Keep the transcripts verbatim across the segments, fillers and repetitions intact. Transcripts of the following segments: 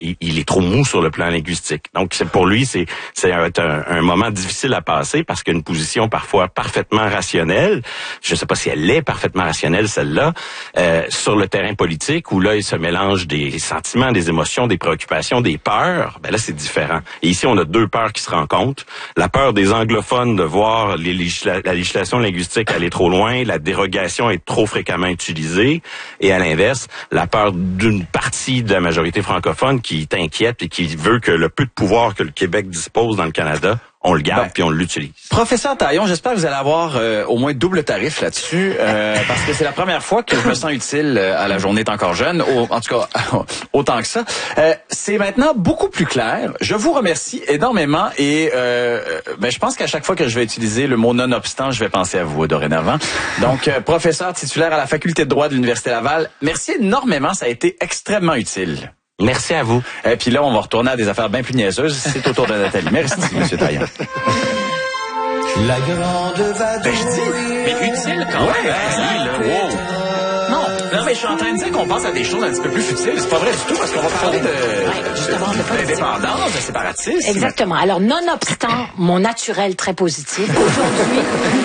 il, il est trop mou sur le plan linguistique. Donc, c'est pour lui, c'est c'est un, un, un moment difficile à passer parce qu'une position parfois parfaitement rationnelle, je ne sais pas si elle est parfaitement rationnelle, celle-là, euh, sur le terrain politique, où là, il se mélange des sentiments, des émotions, des préoccupations, des peurs, ben là, c'est différent. Et ici, on a deux peurs qui se rencontrent. La peur des anglophones de voir les législa- la législation linguistique aller trop loin, la dérogation est trop fréquemment utilisée, et à l'inverse, la peur d'une partie de la majorité francophone qui t'inquiète et qui veut que le peu de pouvoir que le Québec dispose dans le Canada, on le garde ben, puis on l'utilise. Professeur Taillon, j'espère que vous allez avoir euh, au moins double tarif là-dessus, euh, parce que c'est la première fois que je me sens utile euh, à la journée est encore jeune, au, en tout cas autant que ça. Euh, c'est maintenant beaucoup plus clair. Je vous remercie énormément et euh, ben, je pense qu'à chaque fois que je vais utiliser le mot nonobstant, je vais penser à vous dorénavant. Donc, euh, professeur titulaire à la Faculté de droit de l'Université Laval, merci énormément, ça a été extrêmement utile. Merci à vous. Et puis là, on va retourner à des affaires bien plus niaiseuses. C'est au tour de Nathalie. Merci, M. Taillon. La grande vadrouille. Ben, je dis, mais utile quand ouais, même. hein, là, wow. Non, non, mais je suis en train de dire qu'on pense à des choses un petit peu plus futiles. C'est pas vrai du tout, parce qu'on va parler de, ouais, justement, de l'indépendance, de séparatisme. Exactement. Alors, nonobstant mon naturel très positif, aujourd'hui,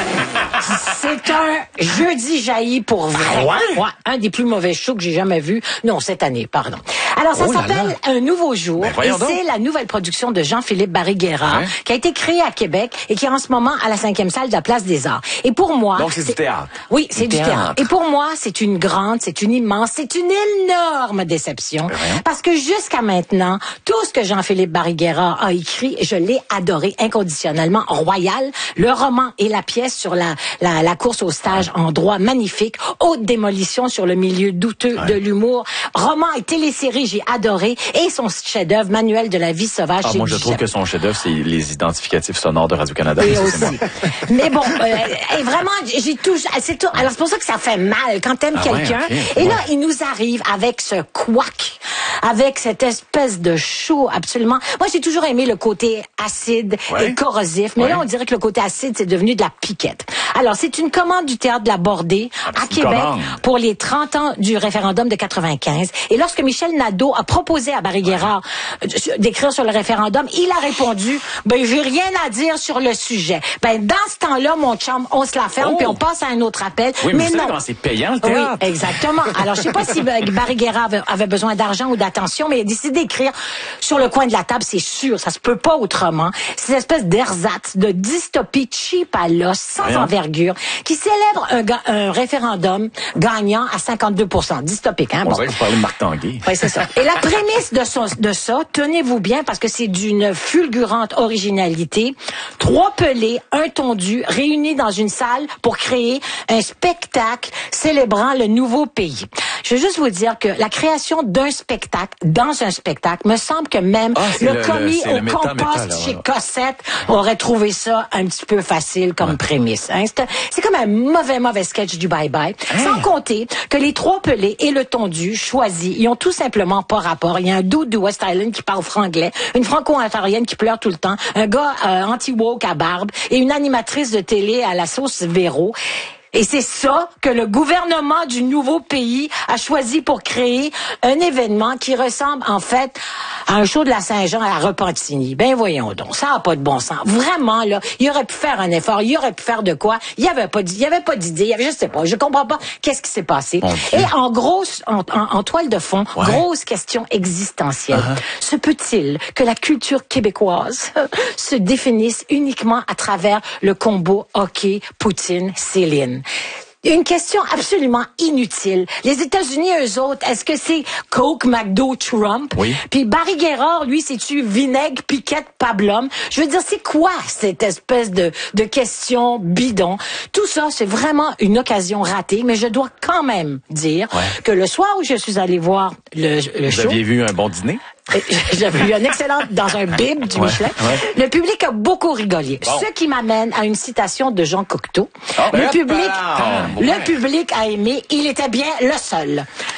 c'est un jeudi jailli pour vrai. Ah ouais? Ouais, un des plus mauvais shows que j'ai jamais vu. Non, cette année, pardon. Alors, ça oh là s'appelle là. Un nouveau jour. Ben, et donc. c'est la nouvelle production de Jean-Philippe Barry-Guerrard, ouais. qui a été créée à Québec et qui est en ce moment à la cinquième salle de la Place des Arts. Et pour moi... Donc, c'est, c'est du théâtre. Oui, c'est du théâtre. théâtre. Et pour moi, c'est une grande, c'est une immense, c'est une énorme déception. Ben, parce que jusqu'à maintenant, tout ce que Jean-Philippe Barry-Guerrard a écrit, je l'ai adoré inconditionnellement. Royal, le roman et la pièce sur la, la, la course au stage en droit magnifique, haute démolition sur le milieu douteux ouais. de l'humour, roman et télésérie, j'ai adoré, et son chef-d'œuvre, Manuel de la vie sauvage. Ah, moi, je trouve que son chef-d'œuvre, c'est les identificatifs sonores de Radio-Canada. Oui, ça, aussi. c'est moi. Mais bon, euh, et vraiment, j'ai tout, c'est tout. Alors, c'est pour ça que ça fait mal quand t'aimes Ah quelqu'un. ouais, okay. Et là, ouais. il nous arrive avec ce couac, avec cette espèce de show absolument. Moi, j'ai toujours aimé le côté acide ouais. et corrosif, mais ouais. là, on dirait que le côté acide, c'est devenu de la piquette. Alors, c'est une commande du Théâtre de la Bordée ah, à Québec commande. pour les trente ans du référendum de quatre-vingt-quinze. Et lorsque Michel Nadeau a proposé à Barry-Guerrard ouais. d'écrire sur le référendum, il a répondu, ben, j'ai rien à dire sur le sujet. Ben, dans ce temps-là, mon chum, on se la ferme oh. puis on passe à un autre appel. Oui, mais, mais vous non. savez comment c'est payant, le théâtre? Oui, exactement. Alors, je sais pas si Barry-Guerrard avait, avait besoin d'argent ou d'attention, mais il a décidé d'écrire sur le coin de la table, c'est sûr, ça se peut pas autrement. C'est une espèce d'ersatz, de dystopie cheap à l'os, sans Voyons. envergure, qui célèbre un, ga- un référendum gagnant à cinquante-deux pour cent. Dystopique, hein? On Bon. dirait que vous parlez de Marc Tanguay. Oui, c'est ça. Et la prémisse de, son, de ça, tenez-vous bien, parce que c'est d'une fulgurante originalité. Trois pelés, un tondu, réunis dans une salle pour créer un spectacle célébrant le nouveau pays. Je veux juste vous dire que la création d'un spectacle dans un spectacle, me semble que même ah, le, le commis le, au le méta, compost méta, là, chez ouais. Cossette aurait trouvé ça un petit peu facile comme ouais. prémisse. Hein? C'est, c'est comme un mauvais, mauvais sketch du bye-bye. Hein? Sans compter que les trois pelés et le tondu choisis, ils ont tout simplement pas rapport. Il y a un dude du West Island qui parle franglais, une franco-ontarienne qui pleure tout le temps, un gars euh, anti-woke à barbe et une animatrice de télé à la sauce Véro. Et c'est ça que le gouvernement du nouveau pays a choisi pour créer un événement qui ressemble en fait à un show de la Saint-Jean à Repentigny. Ben voyons donc, ça n'a pas de bon sens. Vraiment, là, il aurait pu faire un effort, il aurait pu faire de quoi. Il n'y avait pas il y avait pas d'idée, il y avait, je sais pas, je comprends pas qu'est-ce qui s'est passé. Bon, et en grosse, en, en, en toile de fond, ouais. grosse question existentielle. Uh-huh. Se peut-il que la culture québécoise se définisse uniquement à travers le combo hockey, Poutine, Céline? Une question absolument inutile. Les États-Unis, eux autres, est-ce que c'est Coke, McDo, Trump? Oui. Puis Barry-Guerrard, lui, c'est-tu vinaigre, piquette, pablum? Je veux dire, c'est quoi cette espèce de, de question bidon? Tout ça, c'est vraiment une occasion ratée, mais je dois quand même dire ouais. que le soir où je suis allée voir le, le Vous show... Vous aviez vu un bon dîner? J'avais eu un excellent dans un bib du ouais, Michelin. Ouais. Le public a beaucoup rigolé. Bon. Ce qui m'amène à une citation de Jean Cocteau. Oh, le public, ah, le ouais. public a aimé. Il était bien le seul.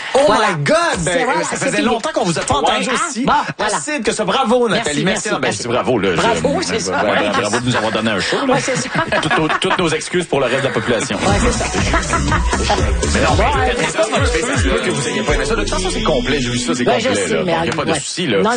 Oh Voilà. my God! Ben, C'est- voilà, ça c'est faisait fini. longtemps qu'on vous a pas entendu Ouais, aussi. ah, bon, voilà. Acide que ça. Bravo, Nathalie. Merci, Ben, merci. c'est bravo, là. Bravo, Je- c'est ça. Ouais, ben, bravo de nous avoir donné un show, là. Ouais, c'est ça. Toutes nos- Toutes nos excuses pour le reste de la population. Ouais, c'est ça. Mais non, Bon, mais ouais, ça se peut que vous ayez pas aimé ça. De toute façon, c'est complet. J'ai vu ça, c'est Ben, complet, je sais, là. mais Donc, il n'y a pas de ouais. souci, là. Non,